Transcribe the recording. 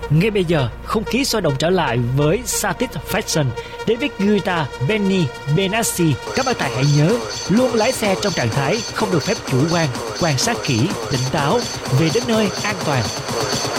Ngay bây giờ, không khí sôi động trở lại với Satisfaction đến với guitar Benny Benassi. Các bạn tài hãy nhớ luôn lái xe trong trạng thái không được phép chủ quan, quan sát kỹ, tỉnh táo về đến nơi an toàn.